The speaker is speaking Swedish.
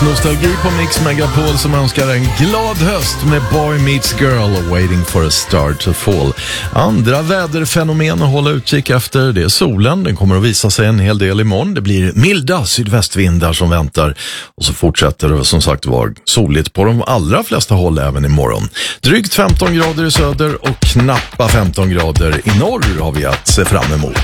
Nostalgi på Mix Megapol som önskar en glad höst med Boy Meets Girl Waiting for a Star to Fall. Andra väderfenomen att hålla utkik efter, det är solen. Den kommer att visa sig en hel del imorgon. Det blir milda sydvästvindar som väntar. Och så fortsätter det som sagt vara soligt på de allra flesta håll även imorgon. Drygt 15 grader i söder och knappa 15 grader i norr har vi att se fram emot.